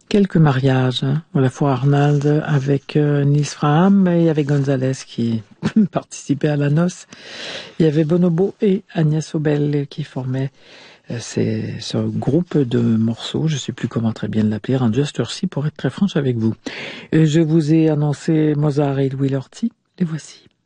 quelques mariages, hein, à la fois Arnald avec Nils Frahm et avec Gonzalez qui participait à la noce. Il y avait Bonobo et Agnès Obel qui formaient ce groupe de morceaux, je ne sais plus comment très bien l'appeler, rendu à cette heure-ci pour être très franche avec vous. Je vous ai annoncé Mozart et Louis Lorty, les voici.